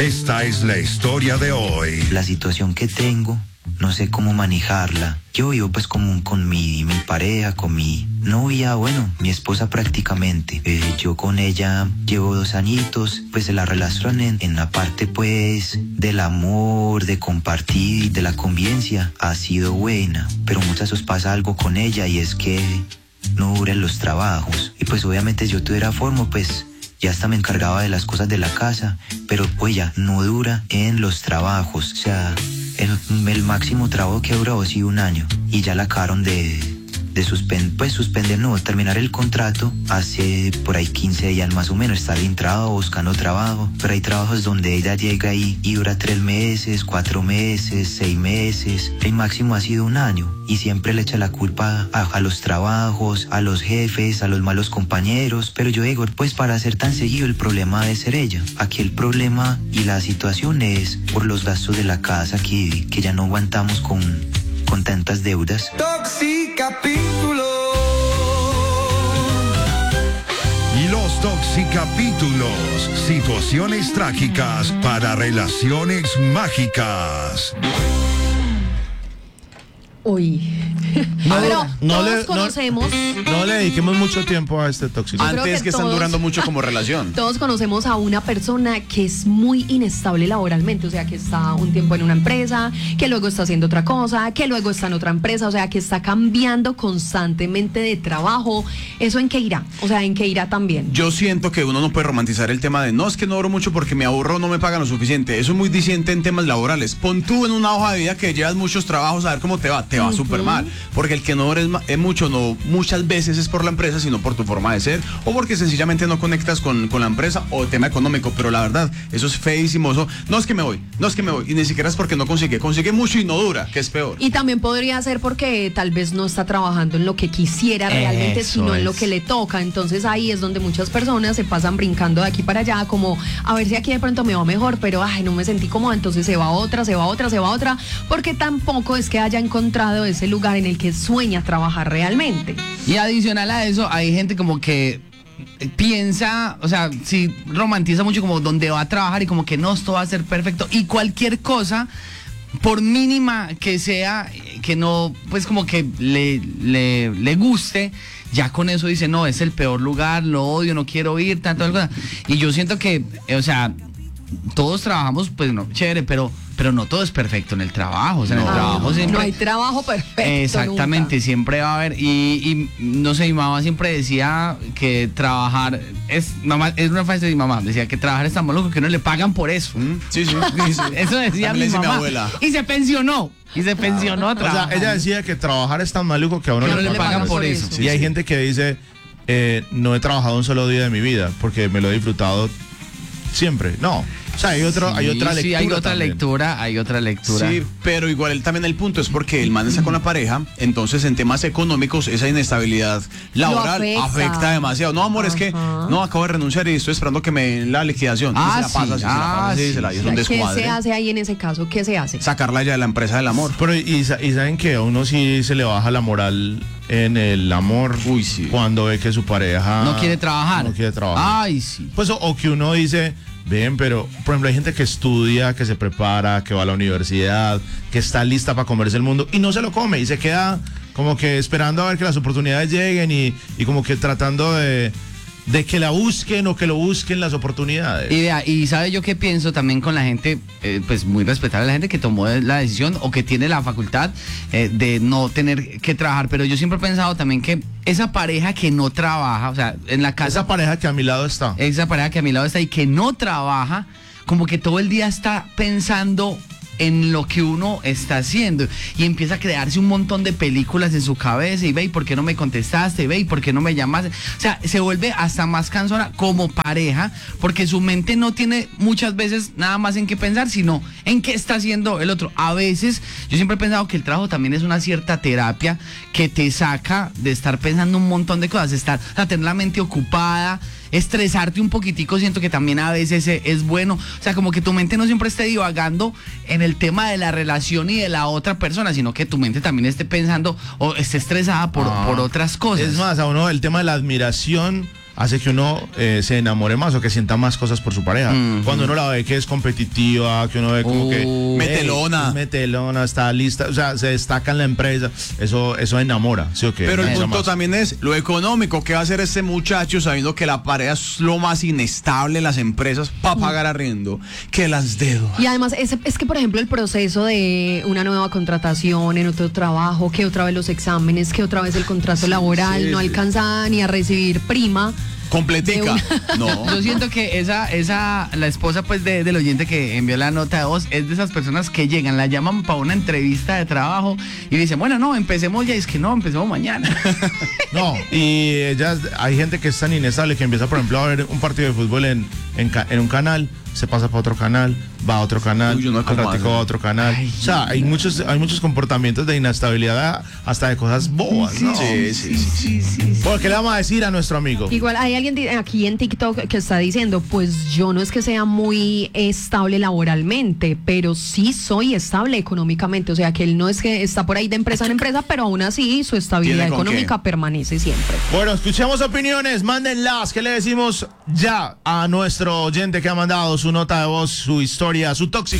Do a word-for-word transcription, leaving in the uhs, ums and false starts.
Esta es la historia de hoy. La situación que tengo, no sé cómo manejarla. Yo vivo pues como con mi, mi pareja, con mi novia, bueno, mi esposa prácticamente. Eh, yo con ella llevo dos añitos, pues la relación en, en la parte pues del amor, de compartir, de la convivencia ha sido buena. Pero muchas veces pasa algo con ella y es que no duran los trabajos. Y pues obviamente si yo tuviera forma, pues ya hasta me encargaba de las cosas de la casa, pero pues ya no dura en los trabajos. O sea, el, el máximo trabajo que ha durado ha sido un año y ya la acabaron de, de suspender, pues suspender, no, terminar el contrato hace por ahí quince días más o menos. Está en trabajo, buscando trabajo, pero hay trabajos donde ella llega y, y dura tres meses, cuatro meses, seis meses. El máximo ha sido un año y siempre le echa la culpa a, a los trabajos, a los jefes, a los malos compañeros. Pero yo digo, pues para ser tan seguido el problema debe ser ella. Aquí el problema y la situación es por los gastos de la casa que, que ya no aguantamos con, con tantas deudas. Toxicapítulo. Y los toxicapítulos, situaciones trágicas para relaciones mágicas. Uy. No, pero no todos le, conocemos. No, no le dediquemos mucho tiempo a este tóxico. Yo creo Antes que que están todos- durando mucho como relación. Todos conocemos a una persona que es muy inestable laboralmente, o sea, que está un tiempo en una empresa, que luego está haciendo otra cosa, que luego está en otra empresa, o sea, que está cambiando constantemente de trabajo. ¿Eso en qué irá? O sea, ¿en qué irá también? Yo siento que uno no puede romantizar el tema de no, es que no oro mucho porque me ahorro, no me pagan lo suficiente. Eso es muy diciente en temas laborales. Pon tú en una hoja de vida que llevas muchos trabajos a ver cómo te va. Te va Ujú. súper mal. Porque el que no ores ma- es mucho, no muchas veces es por la empresa, sino por tu forma de ser o porque sencillamente no conectas con, con la empresa o tema económico. Pero la verdad, eso es feísimo. Eso, no es que me voy, no es que me voy. Y ni siquiera es porque no consigue. Consigue mucho y no dura, que es peor. Y también podría ser porque tal vez no está trabajando en lo que quisiera realmente, Eso sino en es. lo que le toca. Entonces ahí es donde muchas personas se pasan brincando de aquí para allá, como a ver si aquí de pronto me va mejor, pero ay, no me sentí cómoda, entonces se va a otra, se va a otra, se va a otra, porque tampoco es que haya encontrado ese lugar en el que sueña trabajar realmente. Y adicional a eso, hay gente como que piensa, o sea, sí romantiza mucho como donde va a trabajar y como que no, esto va a ser perfecto. Y cualquier cosa, por mínima que sea, que no, pues como que le, le, le guste, ya con eso dice, no, es el peor lugar, lo odio, no quiero ir, tanto, cosa. Y yo siento que, eh, o sea, todos trabajamos, pues no, chévere, pero pero no todo es perfecto en el trabajo, o sea, en el No, trabajo no, siempre... no hay trabajo perfecto. Exactamente, nunca. siempre va a haber, y, y no sé, mi mamá siempre decía que trabajar es, mamá, es una frase de mi mamá, decía que trabajar es tan maluco que no le pagan por eso. ¿Mm? Sí, sí, sí, sí. Eso decía También mi le dice mamá. mi abuela. Y se pensionó, y se pensionó a O sea, trabajar. ella decía que trabajar es tan maluco que a uno Que le, no le pagan pagan por eso. y hay gente que dice, eh, no he trabajado un solo día de mi vida porque me lo he disfrutado siempre. No, o sea, hay, otro, hay otra lectura. Sí, hay otra también. lectura, hay otra lectura. Sí, pero igual él también el punto es porque el man está con la pareja, entonces en temas económicos esa inestabilidad laboral Lo afecta. afecta. demasiado. No, amor, es que Ajá. no, acabo de renunciar y estoy esperando que me den la liquidación. Ah, y se la pasa, sí, sí, se la pasa, ah, sí, sí. se la- y es O un sea, ¿qué descuadre. se hace ahí en ese caso? ¿Qué se hace? Sacarla ya de la empresa del amor. Pero y, sa- y saben que a uno sí se le baja la moral en el amor. Uy, sí. Cuando ve que su pareja No quiere trabajar. No quiere trabajar. Ay, sí. Pues o, o que uno dice, ven, pero por ejemplo hay gente que estudia, que se prepara, que va a la universidad, que está lista para comerse el mundo y no se lo come y se queda como que esperando a ver que las oportunidades lleguen y, y como que tratando de, de que la busquen o que lo busquen las oportunidades. Y, vea, y sabe yo qué pienso también con la gente, eh, pues muy respetable la gente que tomó la decisión o que tiene la facultad eh, de no tener que trabajar, pero yo siempre he pensado también que esa pareja que no trabaja, o sea, en la casa, Esa pareja que a mi lado está. esa pareja que a mi lado está y que no trabaja, como que todo el día está pensando en lo que uno está haciendo y empieza a crearse un montón de películas en su cabeza y ve, ¿y por qué no me contestaste? Ve, ¿y por qué no me llamaste? O sea, se vuelve hasta más cansona como pareja porque su mente no tiene muchas veces nada más en qué pensar, sino en qué está haciendo el otro. A veces, yo siempre he pensado que el trabajo también es una cierta terapia que te saca de estar pensando un montón de cosas, estar, o sea, tener la mente ocupada, estresarte un poquitico, siento que también a veces es, es bueno, o sea, como que tu mente no siempre esté divagando en el tema de la relación y de la otra persona, sino que tu mente también esté pensando o esté estresada por, Ah. por otras cosas. Es más, a uno el tema de la admiración hace que uno eh, se enamore más o que sienta más cosas por su pareja. Uh-huh. Cuando uno la ve que es competitiva, que uno ve como uh, que... metelona. Hey, metelona, está lista, o sea, se destaca en la empresa. Eso eso enamora, ¿sí o qué? Pero el punto más. También es lo económico. ¿Qué va a hacer este muchacho sabiendo que la pareja es lo más inestable en las empresas para pagar arriendo? Que las dedos. Y además es, es que, por ejemplo, el proceso de una nueva contratación en otro trabajo, que otra vez los exámenes, que otra vez el contrato laboral, sí, no sí. alcanza ni a recibir prima. Completica. No. Yo siento que esa, esa, la esposa pues de, del oyente que envió la nota de voz es de esas personas que llegan, la llaman para una entrevista de trabajo y dicen, bueno, no, empecemos ya, y es que no, empecemos mañana. No, y ellas, hay gente que es tan inestable que empieza, por ejemplo, a ver un partido de fútbol en, en, en un canal, se pasa para otro canal, va a otro canal, Uy, yo no al ratico va a otro canal. Ay, o sea, hay muchos, hay muchos comportamientos de inestabilidad hasta de cosas bobas, ¿no? Sí, sí, sí. sí, sí, sí. ¿Por qué le vamos a decir a nuestro amigo? Igual hay alguien aquí en TikTok que está diciendo, pues yo no es que sea muy estable laboralmente, pero sí soy estable económicamente. O sea, que él no es que está por ahí de empresa en empresa, pero aún así su estabilidad económica qué? permanece siempre. Bueno, escuchemos opiniones, mándenlas. ¿Qué le decimos ya a nuestro oyente que ha mandado su nota de voz, su historia, su tóxico?